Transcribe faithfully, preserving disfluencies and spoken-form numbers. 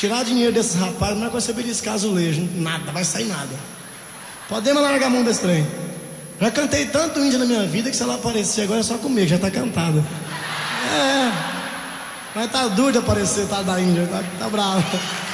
Tirar dinheiro desses rapazes não é você beliscar azulejo. Nada, vai sair nada. Podemos largar a mão desse trem. Já cantei tanto índio na minha vida que se ela aparecer agora é só comigo, já tá cantada. É. Mas tá duro de aparecer, tá da Índia, tá, tá bravo.